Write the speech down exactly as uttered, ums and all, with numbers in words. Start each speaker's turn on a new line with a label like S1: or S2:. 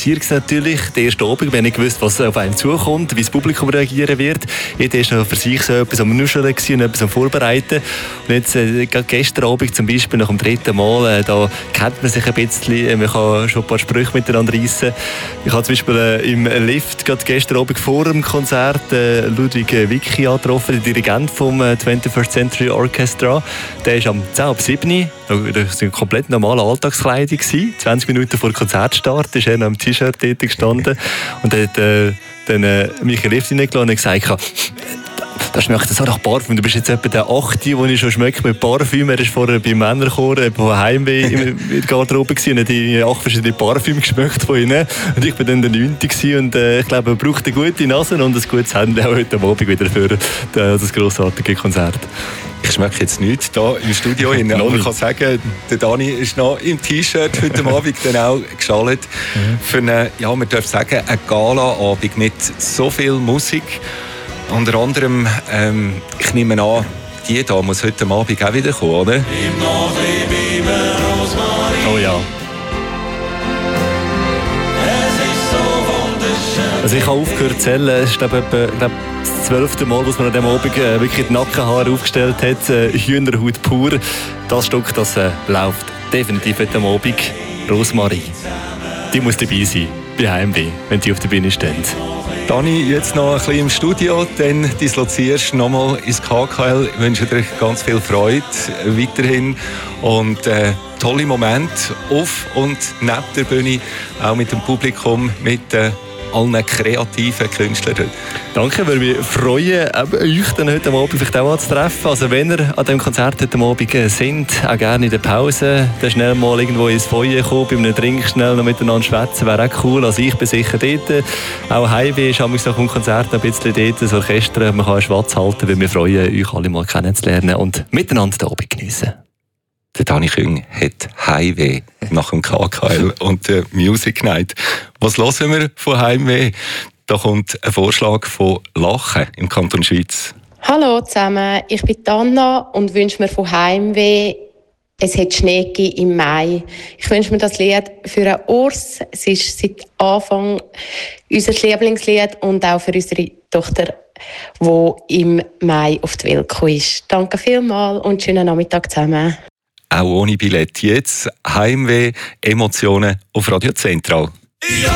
S1: Interessiert es natürlich. Der erste Abend, wenn ich gewusst, was auf einen zukommt, wie das Publikum reagieren wird. Jeder ist noch für sich so etwas am Nuscheln und etwas am Vorbereiten. Und jetzt, äh, gestern Abend zum Beispiel, nach dem dritten Mal, äh, da kennt man sich ein bisschen, man kann schon ein paar Sprüche miteinander reissen. Ich habe zum Beispiel äh, im Lift gerade gestern Abend vor dem Konzert äh, Ludwig Wicki angetroffen, der Dirigent vom äh, twenty-first Century Orchestra. Der ist am zehn ab sieben, das war eine komplett normale Alltagskleidung. zwanzig Minuten vor Konzertstart ist er noch im T-Shirt gestanden und hat äh, dann äh, mich in den Lift hineingelassen und gesagt, das schmeckt so nach Parfüm. Du bist jetzt etwa der Achte, den ich schon schmecke mit Parfüm. Er war vorher beim Männerchor von Heimweh in der Garderobe und hat die acht verschiedene Parfüm geschmeckt von ihnen. Und ich war dann der Neunte und äh, ich glaube, er braucht eine gute Nase und ein gutes Handy auch heute Abend wieder für das grossartige Konzert.
S2: Ich schmecke jetzt nichts hier im Studio hin, aber ich kann sagen, der Dani ist noch im T-Shirt heute Abend dann auch geschaltet mhm. für eine, ja, man darf sagen, einen Gala-Abend mit so viel Musik. Unter anderem, ähm, ich nehme an, die da muss heute Abend auch wieder kommen, oder?
S1: Oh ja. Also ich habe aufgehört zu zählen. Es ist glaube ich glaub, das zwölfte Mal, dass man an diesem Abend äh, wirklich die Nackenhaare aufgestellt hat. Äh, Hühnerhaut pur. Das Stück, das äh, läuft definitiv heute Abend. Rosmarie. Die muss dabei sein, bei Heimweh, wenn die auf der Bühne stehen.
S2: Dani, jetzt noch ein bisschen im Studio, dann dislozierst du nochmal ins K K L. Ich wünsche dir ganz viel Freude weiterhin und äh, tolle Momente auf und neben der Bühne, auch mit dem Publikum, mit äh, allen kreativen Künstlern.
S1: Danke, würde mich freuen, euch dann heute Abend vielleicht auch anzutreffen. Also wenn ihr an diesem Konzert heute Abend sind, auch gerne in der Pause, dann schnell mal irgendwo ins Feuer kommen, bei einem Drink schnell noch miteinander schwätzen, wäre auch cool. Also ich bin sicher dort. Auch Heimweh ist nach dem Konzert ein bisschen dort, das Orchester, man kann Schwatz halten, weil wir freuen, euch alle mal kennenzulernen und miteinander den Abend geniessen.
S2: Der Dani Küng hat Heimweh nach dem K K L und der Music Night. Was hören wir von Heimweh? Da kommt ein Vorschlag von Lachen im Kanton Schweiz.
S3: Hallo zusammen, ich bin Anna und wünsche mir von Heimweh «Es hat Schnee gegeben im Mai». Ich wünsche mir das Lied für einen Urs. Es ist seit Anfang unser Lieblingslied und auch für unsere Tochter, die im Mai auf die Welt gekommen ist. Danke vielmals und schönen Nachmittag zusammen.
S2: Auch ohne Billett jetzt Heimweh, Emotionen auf Radio Zentral.
S4: Ja!